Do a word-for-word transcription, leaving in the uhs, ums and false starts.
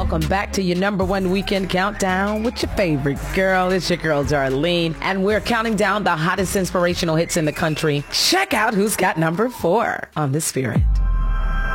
Welcome back to your number one weekend countdown with your favorite girl. It's your girl, Darlene. And we're counting down the hottest inspirational hits in the country. Check out who's got number four on The Spirit.